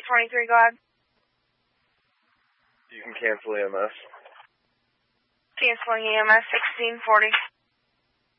823, go ahead. You can cancel EMS. Canceling EMS 1640.